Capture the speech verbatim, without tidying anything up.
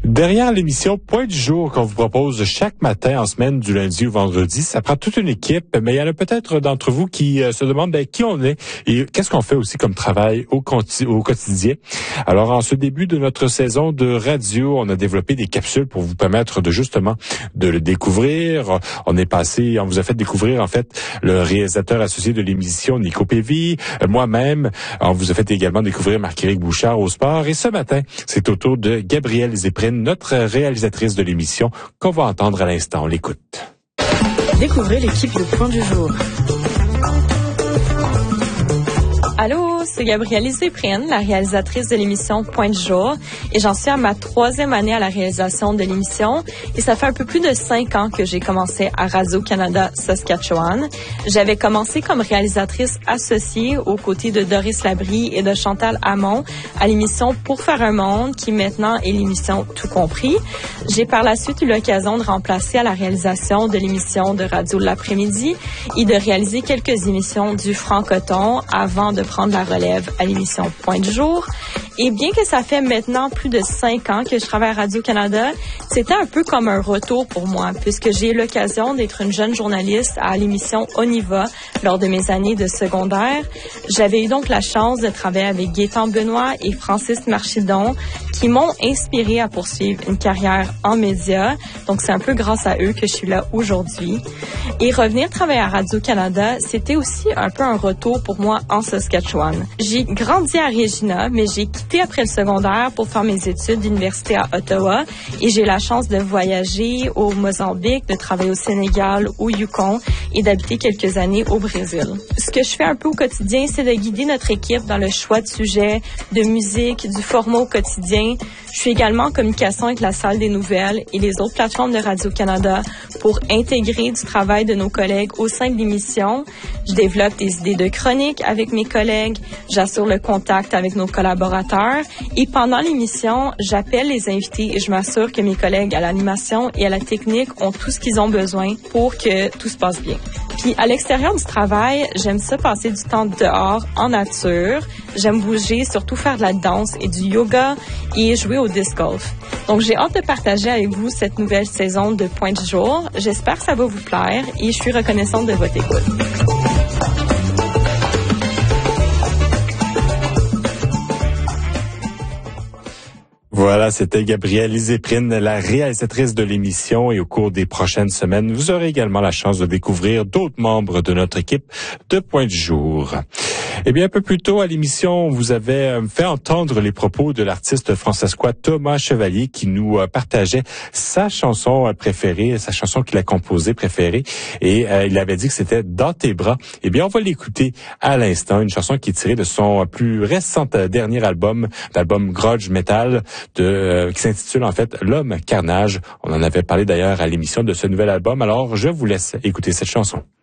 Derrière l'émission Point du jour qu'on vous propose chaque matin en semaine du lundi au vendredi, ça prend toute une équipe, mais il y en a peut-être d'entre vous qui euh, se demandent ben, qui on est et qu'est-ce qu'on fait aussi comme travail au, conti- au quotidien. Alors, en ce début de notre saison de radio, on a développé des capsules pour vous permettre de justement de le découvrir. On est passé, on vous a fait découvrir en fait le réalisateur associé de l'émission Nico Pévy, euh, moi-même. On vous a fait également découvrir Marc-Éric Bouchard au sport. Et ce matin, c'est au tour de Gabrielle Zéprine, notre réalisatrice de l'émission, qu'on va entendre à l'instant. On l'écoute. Découvrez l'équipe de Point du jour. Allô, c'est Gabrielle Zéprine, la réalisatrice de l'émission Point du jour, et j'en suis à ma troisième année à la réalisation de l'émission, et ça fait un peu plus de cinq ans que j'ai commencé à Radio-Canada Saskatchewan. J'avais commencé comme réalisatrice associée aux côtés de Doris Labrie et de Chantal Hamon à l'émission Pour faire un monde, qui maintenant est l'émission Tout compris. J'ai par la suite eu l'occasion de remplacer à la réalisation de l'émission de radio de l'après-midi et de réaliser quelques émissions du Franc-Coton avant de prendre la relève à l'émission Point du jour. Et bien que ça fait maintenant plus de cinq ans que je travaille à Radio-Canada, c'était un peu comme un retour pour moi, puisque j'ai eu l'occasion d'être une jeune journaliste à l'émission On y va lors de mes années de secondaire. J'avais eu donc la chance de travailler avec Gaétan Benoît et Francis Marchidon, qui m'ont inspirée à poursuivre une carrière en médias. Donc, c'est un peu grâce à eux que je suis là aujourd'hui. Et revenir travailler à Radio-Canada, c'était aussi un peu un retour pour moi en Saskatchewan. J'ai grandi à Regina, mais j'ai quitté après le secondaire pour faire mes études d'université à Ottawa. Et j'ai eu la chance de voyager au Mozambique, de travailler au Sénégal, au Yukon et d'habiter quelques années au Brésil. Ce que je fais un peu au quotidien, c'est de guider notre équipe dans le choix de sujets, de musique, du format au quotidien. Je suis également en communication avec la salle des nouvelles et les autres plateformes de Radio-Canada pour intégrer du travail de nos collègues au sein de l'émission. Je développe des idées de chronique avec mes collègues, j'assure le contact avec nos collaborateurs et pendant l'émission, j'appelle les invités et je m'assure que mes collègues à l'animation et à la technique ont tout ce qu'ils ont besoin pour que tout se passe bien. Puis à l'extérieur du travail, j'aime ça passer du temps dehors, en nature. J'aime bouger, surtout faire de la danse et du yoga et jouer au disc golf. Donc j'ai hâte de partager avec vous cette nouvelle saison de Point du jour. J'espère que ça va vous plaire et je suis reconnaissante de votre écoute. Voilà, c'était Gabrielle Zéprine, la réalisatrice de l'émission, et au cours des prochaines semaines, vous aurez également la chance de découvrir d'autres membres de notre équipe de Point du jour. Eh bien, un peu plus tôt à l'émission, vous avez fait entendre les propos de l'artiste francescois Thomas Chevalier qui nous partageait sa chanson préférée, sa chanson qu'il a composée préférée, et euh, il avait dit que c'était Dans tes bras. Eh bien, on va l'écouter à l'instant, une chanson qui est tirée de son plus récent dernier album, l'album Grudge Metal, de, euh, qui s'intitule en fait L'Homme Carnage. On en avait parlé d'ailleurs à l'émission de ce nouvel album, alors je vous laisse écouter cette chanson.